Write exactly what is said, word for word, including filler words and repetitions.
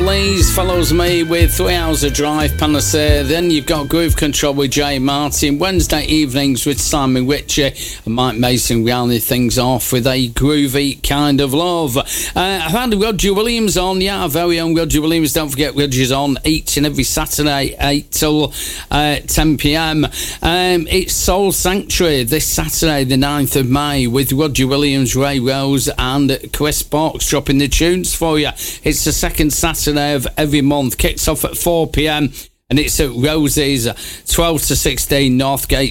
Blaze follows me with Three Hours of Drive, Panacea. Then you've got Groove Control with Jay Martin. Wednesday evenings with Simon Ritchie and Mike Mason rounding things off with a groovy kind of love. Uh, I've had Roger Williams on, yeah, our very own Roger Williams. Don't forget, Roger's on each and every Saturday, eight till uh, ten p.m. Um, it's Soul Sanctuary this Saturday, the ninth of May, with Roger Williams, Ray Rose, and Chris Box dropping the tunes for you. It's the second Saturday of every month. Kicks off at four p.m. and it's at Rosie's, twelve to sixteen Northgate